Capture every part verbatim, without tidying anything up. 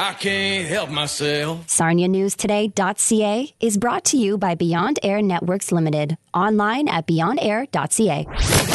I can't help myself. Sarnia News Today dot C A is brought to you by Beyond Air Networks Limited. Online at beyond air dot c a.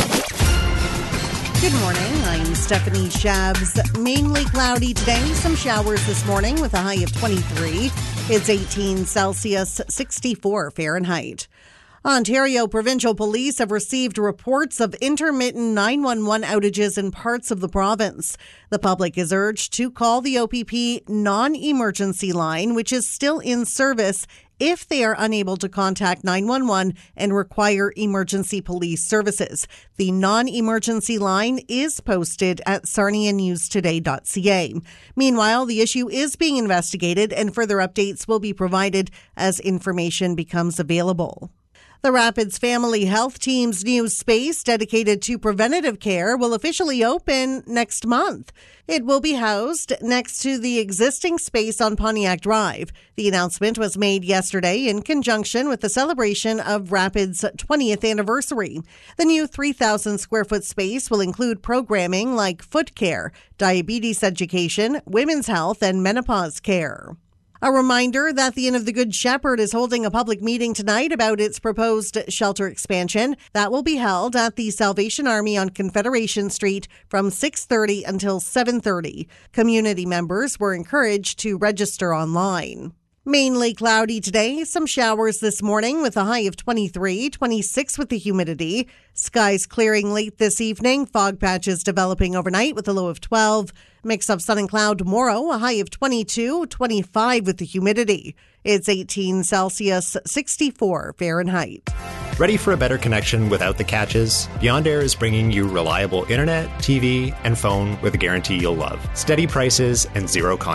Good morning. I'm Stephanie Shabs. Mainly cloudy today. Some showers this morning with a high of twenty-three. It's eighteen Celsius, sixty-four Fahrenheit. Ontario Provincial Police have received reports of intermittent nine one one outages in parts of the province. The public is urged to call the O P P non-emergency line, which is still in service, if they are unable to contact nine one one and require emergency police services. The non-emergency line is posted at sarnia news today dot c a. Meanwhile, the issue is being investigated and further updates will be provided as information becomes available. The Rapids Family Health Team's new space dedicated to preventative care will officially open next month. It will be housed next to the existing space on Pontiac Drive. The announcement was made yesterday in conjunction with the celebration of Rapids' twentieth anniversary. The new three thousand square foot space will include programming like foot care, diabetes education, women's health, and menopause care. A reminder that the Inn of the Good Shepherd is holding a public meeting tonight about its proposed shelter expansion. That will be held at the Salvation Army on Confederation Street from six thirty until seven thirty. Community members were encouraged to register online. Mainly cloudy today, some showers this morning with a high of twenty-three, twenty-six with the humidity. Skies clearing late this evening, fog patches developing overnight with a low of twelve. Mix of sun and cloud tomorrow, a high of twenty-two, twenty-five with the humidity. It's eighteen Celsius, sixty-four Fahrenheit. Ready for a better connection without the catches? Beyond Air is bringing you reliable internet, T V, and phone with a guarantee you'll love. Steady prices and zero contracts.